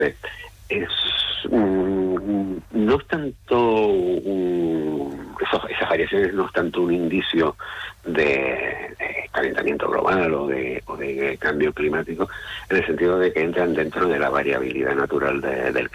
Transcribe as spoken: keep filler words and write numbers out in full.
Es un, no es tanto un, esos, esas variaciones no es tanto un indicio de, de calentamiento global o de, o de cambio climático, en el sentido de que entran dentro de la variabilidad natural de, del